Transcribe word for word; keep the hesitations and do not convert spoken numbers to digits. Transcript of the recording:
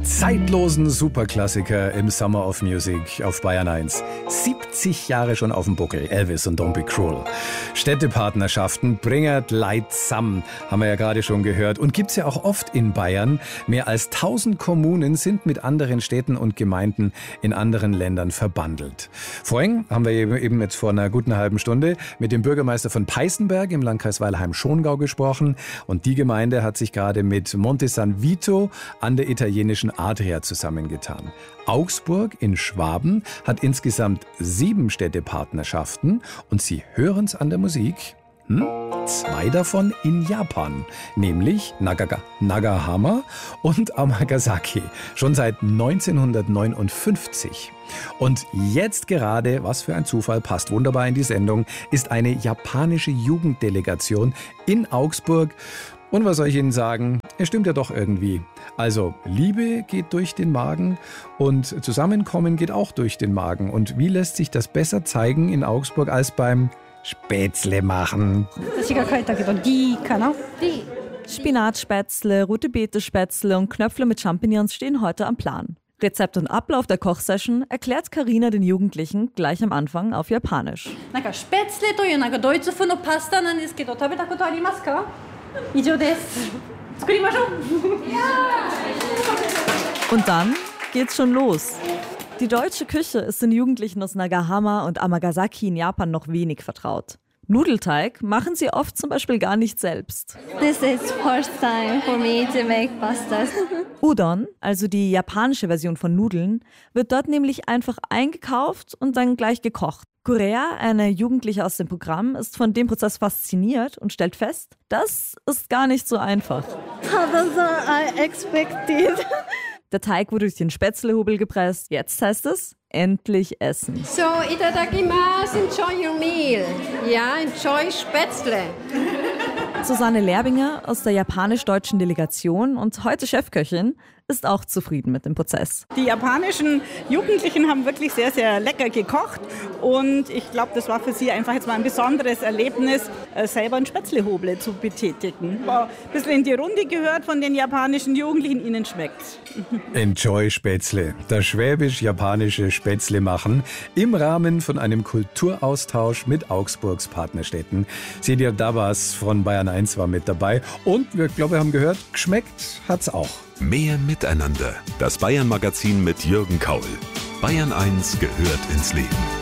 zeitlosen Superklassiker im Summer of Music auf Bayern eins. siebzig Jahre schon auf dem Buckel, Elvis und Don't Be Cruel. Städtepartnerschaften bringert Leid zusammen, haben wir ja gerade schon gehört. Und gibt's ja auch oft in Bayern. Mehr als tausend Kommunen sind mit anderen Städten und Gemeinden in anderen Ländern verbandelt. Vorhin haben wir eben jetzt vor einer guten halben Stunde mit dem Bürgermeister von Peißenberg im Landkreis Weilheim-Schongau gesprochen. Und die Gemeinde hat sich gerade mit Monte San Vito an der italienischen Adria zusammengetan. Augsburg in Schwaben hat insgesamt sieben Städtepartnerschaften und Sie hören es an der Musik. Hm? Zwei davon in Japan, nämlich Nagaga, Nagahama und Amagasaki, schon seit neunzehnhundertneunundfünfzig. Und jetzt gerade, was für ein Zufall, passt wunderbar in die Sendung, ist eine japanische Jugenddelegation in Augsburg. Und was soll ich Ihnen sagen? Es stimmt ja doch irgendwie. Also, Liebe geht durch den Magen und Zusammenkommen geht auch durch den Magen. Und wie lässt sich das besser zeigen in Augsburg als beim Spätzle machen? Spinatspätzle, rote Beete-Spätzle und Knöpfle mit Champignons stehen heute am Plan. Rezept und Ablauf der Kochsession erklärt Carina den Jugendlichen gleich am Anfang auf Japanisch. Und dann geht's schon los. Die deutsche Küche ist den Jugendlichen aus Nagahama und Amagasaki in Japan noch wenig vertraut. Nudelteig machen sie oft zum Beispiel gar nicht selbst. This is first time for me to make pastas. Udon, also die japanische Version von Nudeln, wird dort nämlich einfach eingekauft und dann gleich gekocht. Korea, eine Jugendliche aus dem Programm, ist von dem Prozess fasziniert und stellt fest, das ist gar nicht so einfach. Harder than I expected. Der Teig wurde durch den Spätzlehobel gepresst. Jetzt heißt es, endlich essen. So, itadakimasu, enjoy your meal. Ja, enjoy Spätzle. Susanne Lerbinger aus der japanisch-deutschen Delegation und heute Chefköchin ist auch zufrieden mit dem Prozess. Die japanischen Jugendlichen haben wirklich sehr, sehr lecker gekocht und ich glaube, das war für sie einfach jetzt mal ein besonderes Erlebnis, selber einen Spätzlehoble zu betätigen. War ein bisschen in die Runde gehört von den japanischen Jugendlichen, ihnen schmeckt's. Enjoy Spätzle, das schwäbisch-japanische Spätzle machen im Rahmen von einem Kulturaustausch mit Augsburgs Partnerstädten. Celia Dabas von Bayern eins war mit dabei und wir glaube, wir haben gehört, geschmeckt hat's auch. Mehr Miteinander. Das Bayern-Magazin mit Jürgen Kaul. Bayern eins gehört ins Leben.